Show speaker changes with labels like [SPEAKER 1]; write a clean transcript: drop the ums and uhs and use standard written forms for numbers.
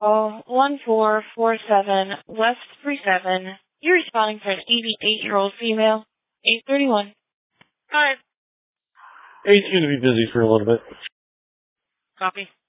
[SPEAKER 1] call 1447 West 37. You're responding for an 88-year-old female, 831.
[SPEAKER 2] Hi. Hey, he's going to be busy for a little bit.
[SPEAKER 1] Copy.